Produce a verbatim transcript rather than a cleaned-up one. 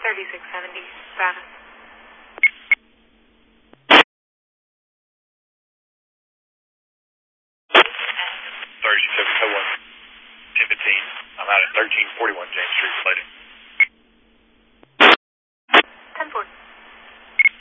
thirty-six seventy, Travis. thirty-seven oh one, ten fifteen. I'm out at thirteen forty-one James Street, related.